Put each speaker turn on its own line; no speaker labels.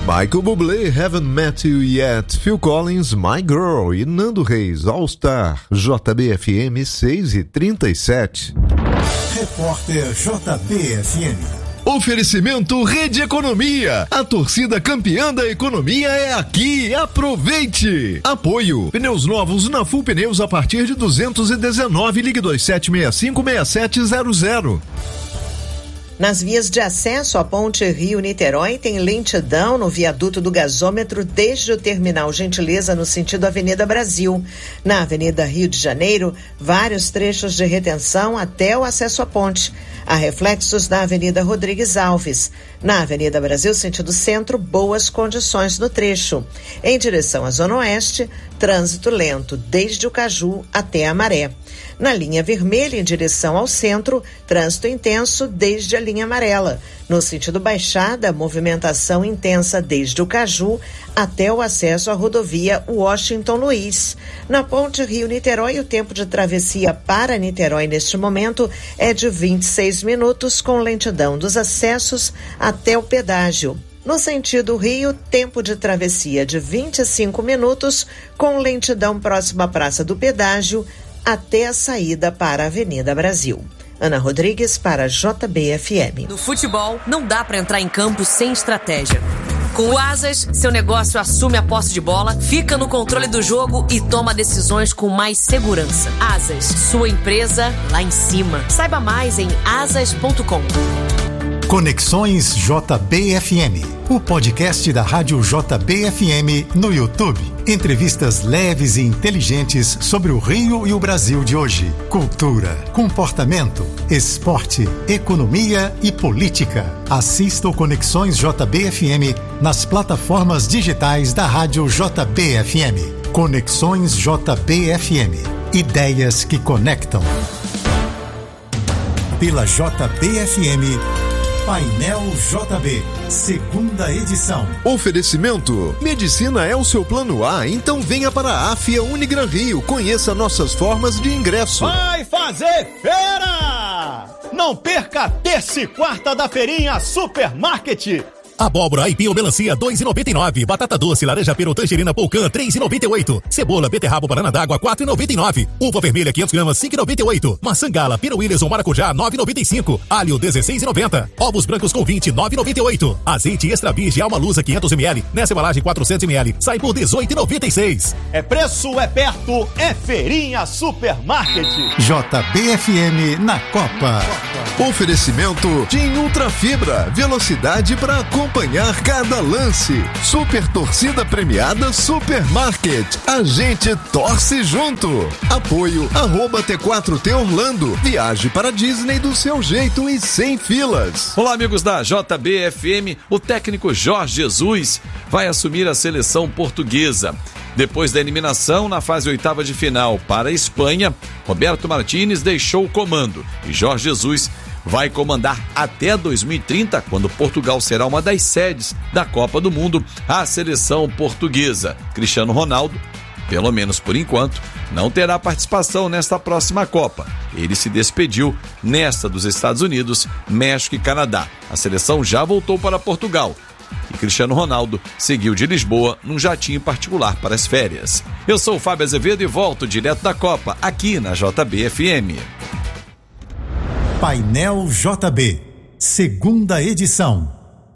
Michael Bublé, Haven't Met You Yet, Phil Collins, My Girl e Nando Reis, All Star, JBFM 6h37.
Repórter JBFM.
Oferecimento Rede Economia. A torcida campeã da economia é aqui. Aproveite. Apoio. Pneus novos na Full Pneus a partir de 219. Ligue 2765-6700.
Nas vias de acesso à ponte Rio-Niterói tem lentidão no viaduto do gasômetro desde o terminal Gentileza no sentido Avenida Brasil. Na Avenida Rio de Janeiro, vários trechos de retenção até o acesso à ponte. Há reflexos na Avenida Rodrigues Alves. Na Avenida Brasil, sentido centro, boas condições no trecho. Em direção à Zona Oeste, trânsito lento desde o Caju até a Maré. Na linha vermelha, em direção ao centro, trânsito intenso desde a linha amarela. No sentido Baixada, movimentação intensa desde o Caju até o acesso à rodovia Washington Luiz. Na ponte Rio-Niterói, o tempo de travessia para Niterói neste momento é de 26 minutos, com lentidão dos acessos até o pedágio. No sentido Rio, tempo de travessia de 25 minutos, com lentidão próxima à Praça do Pedágio, até a saída para a Avenida Brasil. Ana Rodrigues para JBFM.
No futebol, não dá para entrar em campo sem estratégia. Com o Asas, seu negócio assume a posse de bola, fica no controle do jogo e toma decisões com mais segurança. Asas, sua empresa lá em cima. Saiba mais em asas.com.
Conexões JBFM, o podcast da Rádio JBFM no YouTube. Entrevistas leves e inteligentes sobre o Rio e o Brasil de hoje. Cultura, comportamento, esporte, economia e política. Assista o Conexões JBFM nas plataformas digitais da Rádio JBFM. Conexões JBFM. Ideias que conectam. Pela JBFM, Painel JB, segunda edição.
Oferecimento: medicina é o seu plano A, então venha para a Afia Unigran Rio. Conheça nossas formas de ingresso.
Vai fazer feira! Não perca a terça e quarta da feirinha Supermarket.
Abóbora, aipim ou melancia, 2,99. Batata doce, laranja pera ou tangerina Polcan, 3,98. Cebola, beterraba, banana d'água, 4,99. Uva vermelha, 500 gramas, 5,98. Maçã gala, pera Williams ou maracujá, 9,95. Alho, 16,90. Ovos brancos com 20, 9,98. Azeite extra virgem, alma lusa, 500 ml. Nessa embalagem, 400 ml. Sai por 18,96.
É preço, é perto, é feirinha Supermarket.
JBFM na Copa.
Oferecimento TIM Ultra Fibra, velocidade para acompanhar cada lance. Super torcida premiada Supermarket. A gente torce junto. Apoio @T4T Orlando. Viaje para Disney do seu jeito e sem filas.
Olá, amigos da JBFM. O técnico Jorge Jesus vai assumir a seleção portuguesa. Depois da eliminação na fase oitava de final para a Espanha, Roberto Martínez deixou o comando e Jorge Jesus vai comandar até 2030, quando Portugal será uma das sedes da Copa do Mundo, a seleção portuguesa. Cristiano Ronaldo, pelo menos por enquanto, não terá participação nesta próxima Copa. Ele se despediu nesta dos Estados Unidos, México e Canadá. A seleção já voltou para Portugal. E Cristiano Ronaldo seguiu de Lisboa num jatinho particular para as férias. Eu sou o Fábio Azevedo e volto direto da Copa, aqui na JBFM.
Painel JB, segunda edição.